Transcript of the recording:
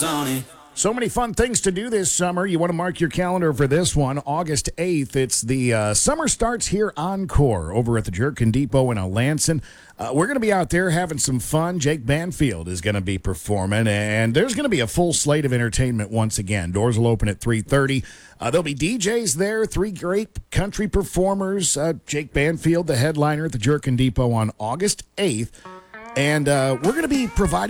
on it. So many fun things to do this summer. You want to mark your calendar for this one, August 8th. It's the Summer Starts Here Encore over at the Jerkin Depot in Lansing. We're going to be out there having some fun. Jake Banfield is going to be performing, and there's going to be a full slate of entertainment once again. Doors will open at 3:30. There'll be DJs there, 3 great country performers. Jake Banfield, the headliner at the Jerkin Depot on August 8th. And we're going to be providing